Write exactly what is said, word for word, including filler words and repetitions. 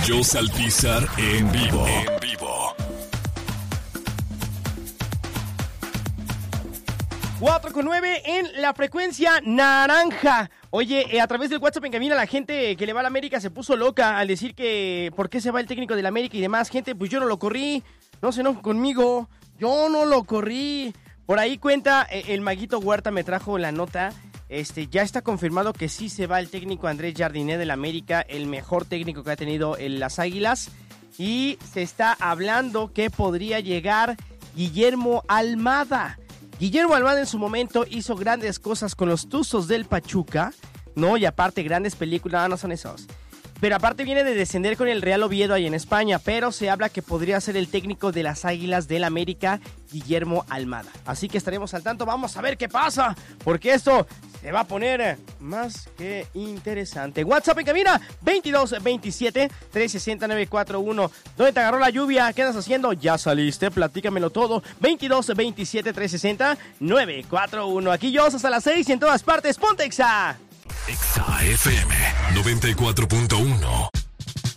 Yo Saltizar en vivo. En vivo. cuatro con nueve en la frecuencia naranja. Oye, eh, a través del WhatsApp en cabina la gente que le va a la América se puso loca al decir que ¿por qué se va el técnico de la América y demás? Gente, pues yo no lo corrí, no se enojen conmigo, yo no lo corrí. Por ahí cuenta, eh, el Maguito Huerta me trajo la nota, este, ya está confirmado que sí se va el técnico Andrés Jardiné de la América, el mejor técnico que ha tenido en las Águilas. Y se está hablando que podría llegar Guillermo Almada. Guillermo Almada en su momento hizo grandes cosas con los Tuzos del Pachuca, ¿no? Y aparte grandes películas, no, no son esos. Pero aparte viene de descender con el Real Oviedo ahí en España, pero se habla que podría ser el técnico de las Águilas del América, Guillermo Almada. Así que estaremos al tanto, vamos a ver qué pasa, porque esto se va a poner más que interesante. WhatsApp en cabina, veintidós veintisiete, trescientos sesenta, novecientos cuarenta y uno. ¿Dónde te agarró la lluvia? ¿Qué andas haciendo? ¿Ya saliste? Platícamelo todo. veintidós veintisiete, trescientos sesenta, novecientos cuarenta y uno. Aquí yo hasta las seis y en todas partes. ¡Ponte Exa! Exa F M noventa y cuatro punto uno.